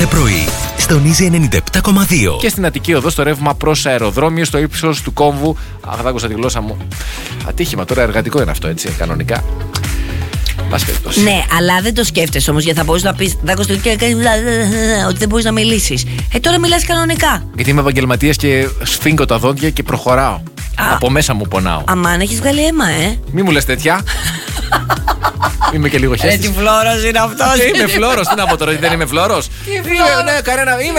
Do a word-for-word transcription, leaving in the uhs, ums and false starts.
κάθε πρωί στον Easy ενενήντα επτά κόμμα δύο. Και στην Αττική Οδό στο ρεύμα προς αεροδρόμιο στο ύψος του κόμβου. Αχ, δεν άκουσα τη γλώσσα μου. Ατύχημα, τώρα εργατικό είναι αυτό, έτσι, κανονικά. Ναι, αλλά δεν το σκέφτεσαι όμως, γιατί θα μπορείς να πεις ότι δεν μπορείς να μιλήσεις. Ε, τώρα μιλάς κανονικά. Γιατί είμαι επαγγελματίας και σφίγγω τα δόντια και προχωράω. Α, από μέσα μου πονάω. Αμάν, έχεις βγάλει αίμα, ε. Μη μου λες τέτοια. Είμαι και λίγο χέστης. Ε, τι φλόρος είναι αυτός. Είμαι φλόρος, τι να πω τώρα, δεν είμαι φλόρος. Ναι, κανένα.